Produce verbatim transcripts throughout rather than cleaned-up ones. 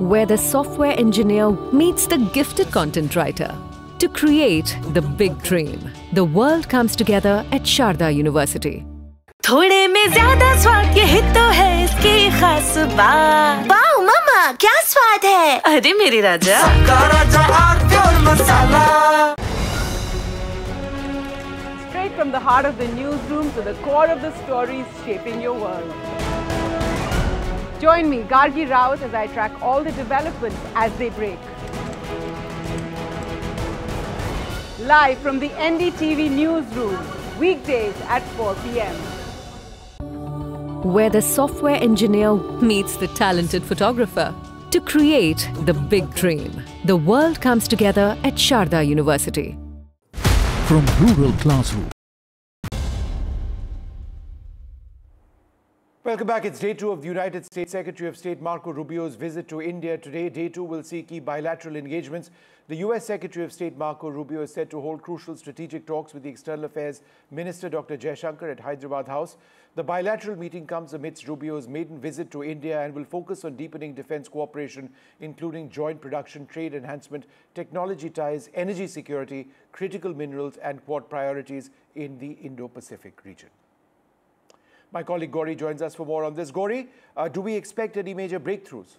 where the software engineer meets the gifted content writer to create the big dream. The world comes together at Sharda University. थोड़े में ज्यादा स्वाद यही तो है इसकी खास बात। वाओ मम्मा, क्या स्वाद है? अरे मेरे राजा, सबका राजा आरती और मसाला। Straight from the heart of the newsroom to the core of the stories shaping your world. Join me, Gargi Raut, as I track all the developments as they break. Live from the N D T V newsroom, weekdays at four p m Where the software engineer meets the talented photographer to create the big dream. The world comes together at Sharda University. From rural classroom. Welcome back. It's day two of the United States Secretary of State Marco Rubio's visit to India today. Day two will see key bilateral engagements. The U S Secretary of State Marco Rubio is set to hold crucial strategic talks with the External Affairs Minister Doctor Jaishankar at Hyderabad House. The bilateral meeting comes amidst Rubio's maiden visit to India and will focus on deepening defense cooperation, including joint production, trade enhancement, technology ties, energy security, critical minerals, and Quad priorities in the Indo-Pacific region. My colleague Gauri joins us for more on this. Gauri, uh, do we expect any major breakthroughs?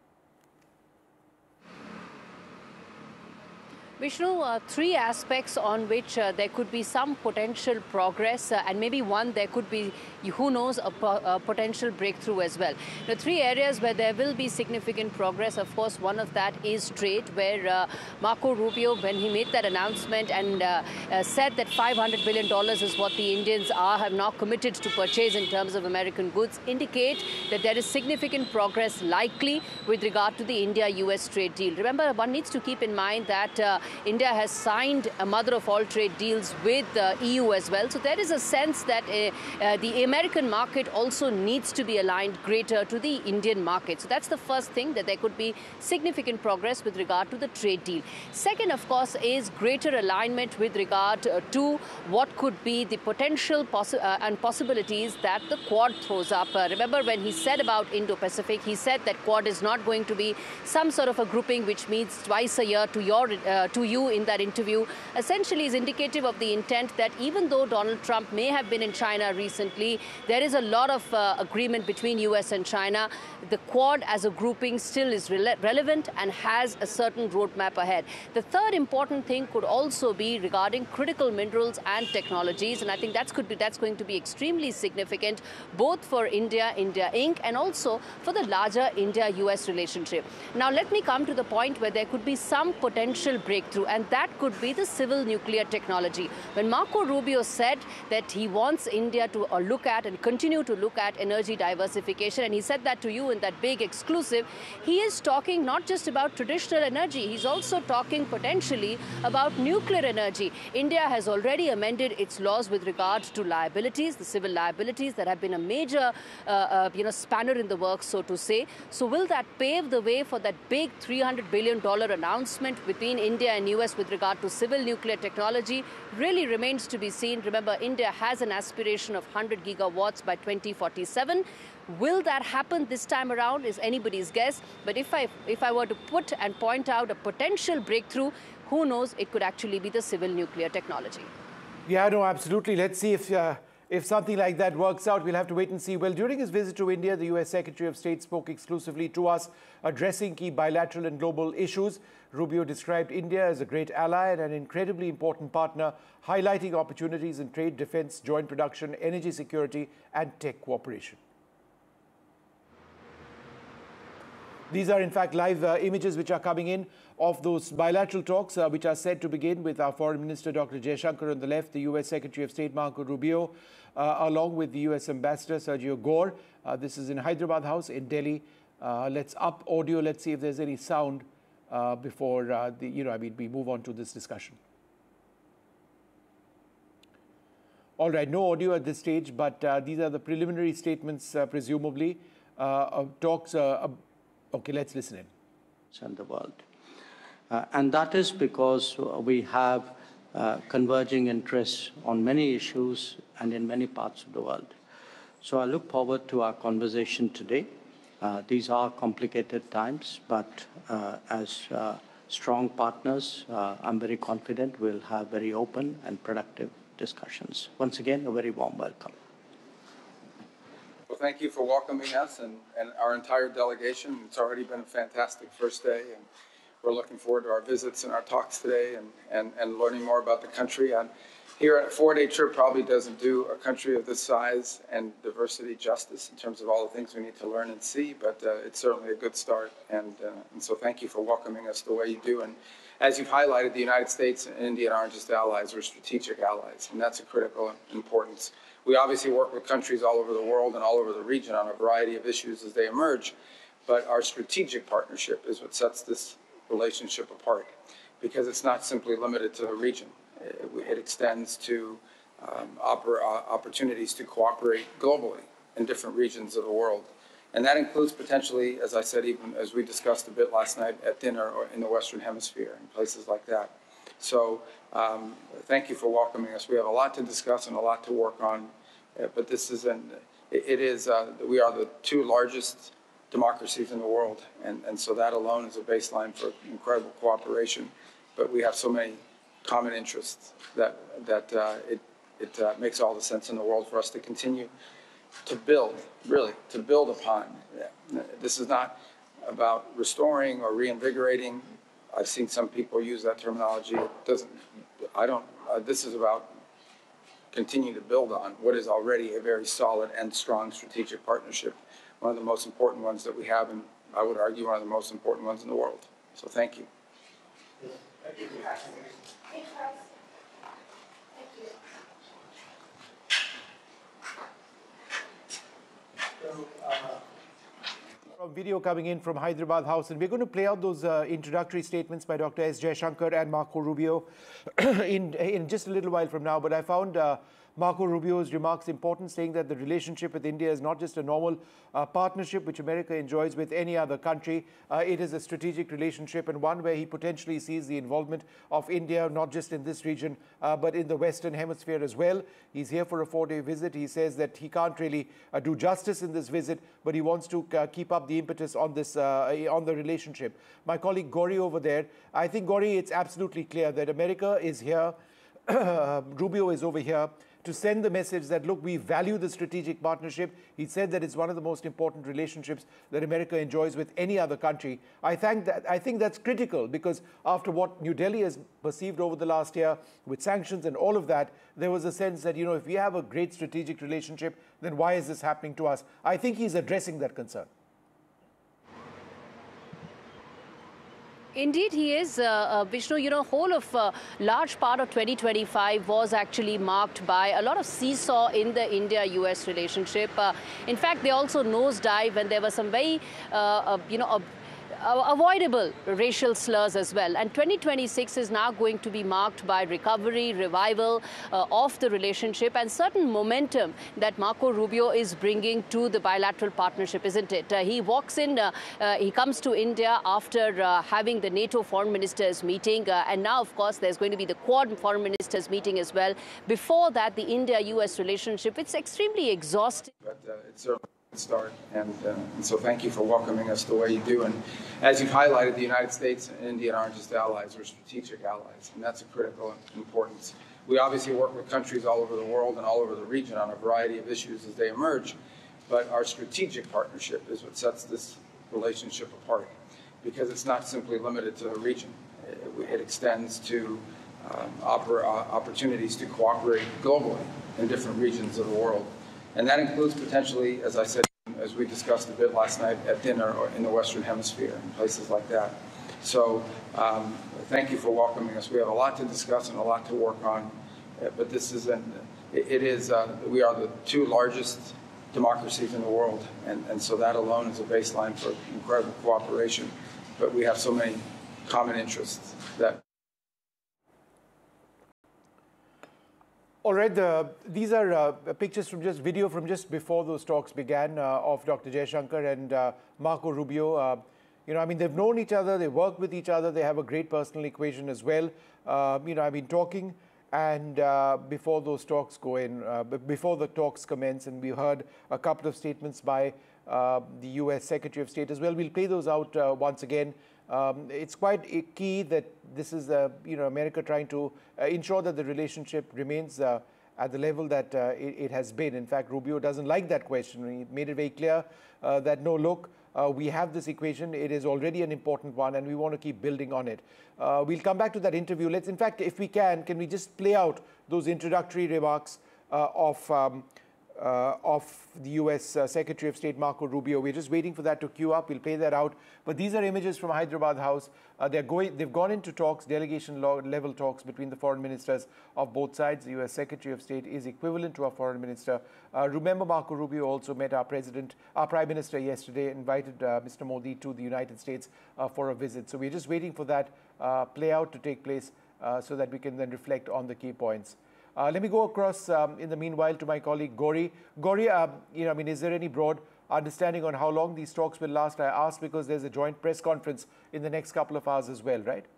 Vishnu, uh, three aspects on which uh, there could be some potential progress uh, and maybe one there could be, who knows, a, po a potential breakthrough as well. The three areas where there will be significant progress, of course, one of that is trade, where uh, Marco Rubio, when he made that announcement and uh, uh, said that five hundred billion dollars is what the Indians are, have now committed to purchase in terms of American goods, indicate that there is significant progress likely with regard to the India U S trade deal. Remember, one needs to keep in mind that uh, India has signed a mother of all trade deals with the uh, E U as well. So there is a sense that uh, uh, the American market also needs to be aligned greater to the Indian market. So that's the first thing, that there could be significant progress with regard to the trade deal. Second, of course, is greater alignment with regard uh, to what could be the potential possi uh, and possibilities that the Quad throws up. Uh, remember when he said about Indo-Pacific, he said that Quad is not going to be some sort of a grouping which meets twice a year to your uh, to you in that interview. Essentially is indicative of the intent that even though Donald Trump may have been in China recently, there is a lot of uh, agreement between U S and China. The Quad as a grouping still is rele relevant and has a certain roadmap ahead. The third important thing could also be regarding critical minerals and technologies, and I think that's could be that's going to be extremely significant both for India, India Incorporated, and also for the larger India U S relationship. Now let me come to the point where there could be some potential breakthrough, and that could be the civil nuclear technology. When Marco Rubio said that he wants India to uh, look at and continue to look at energy diversification, and he said that to you in that big exclusive, he is talking not just about traditional energy, he's also talking potentially about nuclear energy. India has already amended its laws with regard to liabilities, the civil liabilities that have been a major uh, uh, you know, spanner in the works, so to say. So will that pave the way for that big three hundred billion dollar announcement between India and U S with regard to civil nuclear technology? Really remains to be seen. Remember, India has an aspiration of one hundred gigawatts by twenty forty-seven. Will that happen this time around is anybody's guess. But if I, if I were to put and point out a potential breakthrough, who knows, it could actually be the civil nuclear technology. Yeah, no, absolutely. Let's see if, uh, if something like that works out. We'll have to wait and see. Well, during his visit to India, the U S Secretary of State spoke exclusively to us, addressing key bilateral and global issues. Rubio described India as a great ally and an incredibly important partner, highlighting opportunities in trade, defense, joint production, energy security, and tech cooperation. These are, in fact, live uh, images which are coming in of those bilateral talks, uh, which are set to begin with our Foreign Minister Doctor Jaishankar on the left, the U S Secretary of State Marco Rubio, uh, along with the U S Ambassador Sergio Gore. Uh, this is in Hyderabad House in Delhi. Uh, let's up audio. Let's see if there's any sound uh, before uh, the, you know, I mean, we move on to this discussion. All right, no audio at this stage, but uh, these are the preliminary statements, uh, presumably, uh, of talks. Uh, okay, let's listen in. And the world. Uh, and that is because we have uh, converging interests on many issues and in many parts of the world. So I look forward to our conversation today. Uh, these are complicated times, but uh, as uh, strong partners, uh, I'm very confident we'll have very open and productive discussions. Once again, a very warm welcome. Well, thank you for welcoming us and, and our entire delegation. It's already been a fantastic first day, and we're looking forward to our visits and our talks today and, and, and learning more about the country. And here, a four-day trip probably doesn't do a country of this size and diversity justice in terms of all the things we need to learn and see, but uh, it's certainly a good start. And, uh, and so thank you for welcoming us the way you do. And as you've highlighted, the United States and India aren't just allies, we're strategic allies, and that's a critical importance. We obviously work with countries all over the world and all over the region on a variety of issues as they emerge, but our strategic partnership is what sets this relationship apart, because it's not simply limited to the region. It, it extends to um, oppor uh, opportunities to cooperate globally in different regions of the world. And that includes potentially, as I said, even as we discussed a bit last night at dinner, or in the Western Hemisphere and places like that. So um, thank you for welcoming us. We have a lot to discuss and a lot to work on, uh, but this is an, it, it is, uh, we are the two largest democracies in the world, and, and so that alone is a baseline for incredible cooperation. But we have so many common interests that, that uh, it, it uh, makes all the sense in the world for us to continue to build, really, to build upon. This is not about restoring or reinvigorating. I've seen some people use that terminology. It doesn't, I don't, uh, this is about continuing to build on what is already a very solid and strong strategic partnership, one of the most important ones that we have, and I would argue one of the most important ones in the world. So thank you. Thank you. From video coming in from Hyderabad House, and we're going to play out those uh, introductory statements by Doctor S. Jaishankar and Marco Rubio in, in just a little while from now. But I found uh, Marco Rubio's remarks important, saying that the relationship with India is not just a normal uh, partnership which America enjoys with any other country. Uh, it is a strategic relationship, and one where he potentially sees the involvement of India, not just in this region, uh, but in the Western Hemisphere as well. He's here for a four-day visit. He says that he can't really uh, do justice in this visit, but he wants to uh, keep up the impetus on this, uh, on the relationship. My colleague Gauri over there, I think, Gauri, it's absolutely clear that America is here, Rubio is over here, to send the message that, look, we value the strategic partnership. He said that it's one of the most important relationships that America enjoys with any other country. I think, that, I think that's critical, because after what New Delhi has perceived over the last year with sanctions and all of that, there was a sense that, you know, if we have a great strategic relationship, then why is this happening to us? I think he's addressing that concern. Indeed, he is, uh, uh, Vishnu. You know, whole of uh, large part of twenty twenty-five was actually marked by a lot of seesaw in the India U S relationship. Uh, in fact, they also nosedive, and there were some very, uh, uh, you know, uh, avoidable racial slurs as well. And twenty twenty-six is now going to be marked by recovery, revival uh, of the relationship, and certain momentum that Marco Rubio is bringing to the bilateral partnership, isn't it? Uh, he walks in, uh, uh, he comes to India after uh, having the NATO foreign ministers meeting, uh, and now, of course, there's going to be the Quad foreign ministers meeting as well. Before that, the India U S relationship, it's extremely exhausting. But uh, it's certainly start, and, uh, and so thank you for welcoming us the way you do. And as you've highlighted, the United States and India aren't just allies, we're strategic allies, and that's a critical importance. We obviously work with countries all over the world and all over the region on a variety of issues as they emerge, but our strategic partnership is what sets this relationship apart, because it's not simply limited to the region. It, it extends to um, oppor uh, opportunities to cooperate globally in different regions of the world. And that includes potentially, as I said, as we discussed a bit last night at dinner, or in the Western Hemisphere and places like that. So um, thank you for welcoming us. We have a lot to discuss and a lot to work on, uh, but this is an, it, it is, uh, we are the two largest democracies in the world, and, and so that alone is a baseline for incredible cooperation. But we have so many common interests that All right, uh, these are uh, pictures from just video from just before those talks began uh, of Doctor Jaishankar and uh, Marco Rubio. Uh, you know, I mean, they've known each other, they work with each other, they have a great personal equation as well. Uh, you know, I've been talking, and uh, before those talks go in, uh, before the talks commence, and we heard a couple of statements by uh, the U S Secretary of State as well. We'll play those out uh, once again. Um, it's quite a key that this is, uh, you know, America trying to uh, ensure that the relationship remains uh, at the level that uh, it, it has been. In fact, Rubio doesn't like that question. He made it very clear uh, that, no, look, uh, we have this equation. It is already an important one, and we want to keep building on it. Uh, we'll come back to that interview. Let's, in fact, if we can, can we just play out those introductory remarks uh, of um, Uh, of the U S uh, Secretary of State Marco Rubio. We're just waiting for that to queue up. We'll play that out. But these are images from Hyderabad House. Uh, they're going, they've gone into talks, delegation level talks between the foreign ministers of both sides. The U S Secretary of State is equivalent to our foreign minister. Uh, remember, Marco Rubio also met our president, our prime minister yesterday, invited uh, Mister Modi to the United States uh, for a visit. So we're just waiting for that uh, play out to take place uh, so that we can then reflect on the key points. Uh, let me go across, um, in the meanwhile, to my colleague Gauri. Gauri, um, you know, I mean, is there any broad understanding on how long these talks will last? I asked because there's a joint press conference in the next couple of hours as well, right?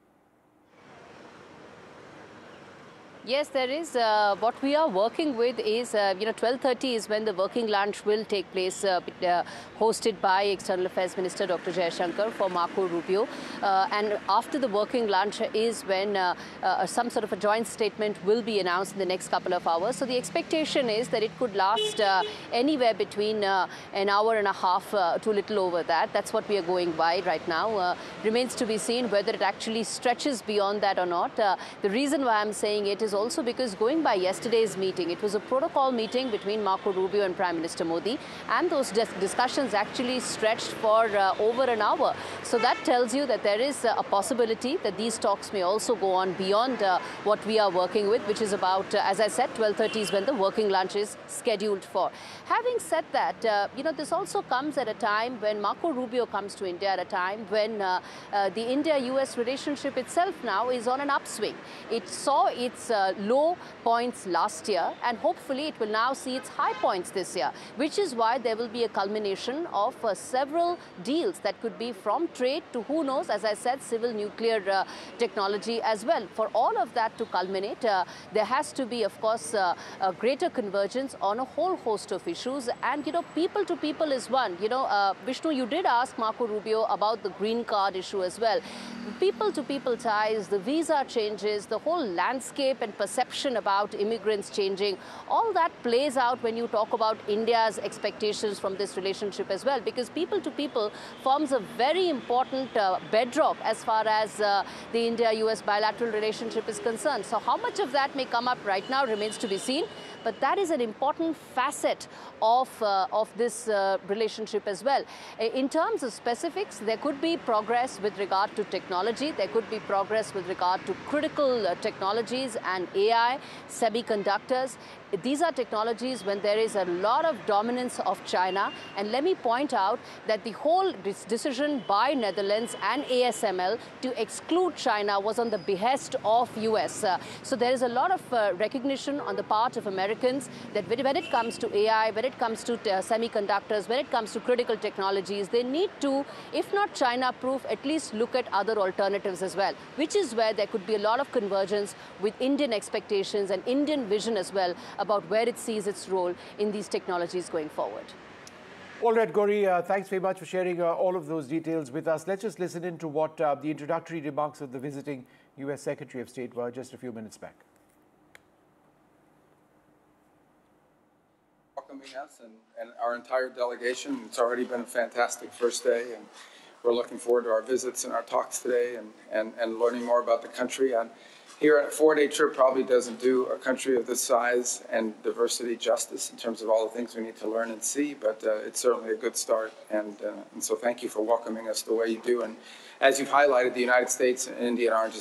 Yes, there is. Uh, what we are working with is, uh, you know, twelve thirty is when the working lunch will take place, uh, uh, hosted by External Affairs Minister Doctor Jaishankar for Marco Rubio. Uh, and after the working lunch is when uh, uh, some sort of a joint statement will be announced in the next couple of hours. So the expectation is that it could last uh, anywhere between uh, an hour and a half uh, to a little over that. That's what we are going by right now. Uh, remains to be seen whether it actually stretches beyond that or not. Uh, the reason why I'm saying it is also because going by yesterday's meeting, it was a protocol meeting between Marco Rubio and Prime Minister Modi, and those dis discussions actually stretched for uh, over an hour. So that tells you that there is uh, a possibility that these talks may also go on beyond uh, what we are working with, which is about, uh, as I said, twelve thirty is when the working lunch is scheduled for. Having said that, uh, you know, this also comes at a time when Marco Rubio comes to India, at a time when uh, uh, the India U S relationship itself now is on an upswing. It saw its uh, low points last year, and hopefully it will now see its high points this year, which is why there will be a culmination of uh, several deals that could be from trade to, who knows, as I said, civil nuclear uh, technology as well. For all of that to culminate, uh, there has to be, of course, uh, a greater convergence on a whole host of issues. And, you know, people to people is one. You know, uh, Vishnu, you did ask Marco Rubio about the green card issue as well. People to people ties, the visa changes, the whole landscape and perception about immigrants changing, all that plays out when you talk about India's expectations from this relationship as well, because people to people forms a very important uh, bedrock as far as uh, the India U S bilateral relationship is concerned. So how much of that may come up right now remains to be seen. But that is an important facet of, uh, of this uh, relationship as well. In terms of specifics, there could be progress with regard to technology. There could be progress with regard to critical uh, technologies and A I, semiconductors. These are technologies when there is a lot of dominance of China. And let me point out that the whole decision by Netherlands and A S M L to exclude China was on the behest of U S. Uh, so there is a lot of uh, recognition on the part of Americans that when it comes to A I, when it comes to uh, semiconductors, when it comes to critical technologies, they need to, if not China-proof, at least look at other alternatives as well, which is where there could be a lot of convergence with Indian expectations and Indian vision as well about where it sees its role in these technologies going forward. All right, Gauri, uh, thanks very much for sharing uh, all of those details with us. Let's just listen in to what uh, the introductory remarks of the visiting U S Secretary of State were just a few minutes back. Welcoming us and, and our entire delegation. It's already been a fantastic first day, and we're looking forward to our visits and our talks today and, and, and learning more about the country. And here, a four-day trip probably doesn't do a country of this size and diversity justice in terms of all the things we need to learn and see, but uh, it's certainly a good start. And, uh, and so thank you for welcoming us the way you do. And as you've highlighted, the United States and India are just